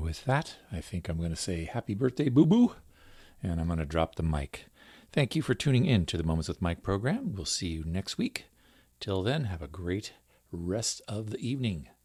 with that, I think I'm going to say happy birthday, boo-boo, and I'm going to drop the mic. Thank you for tuning in to the Moments with Mike program. We'll see you next week. Till then, have a great rest of the evening.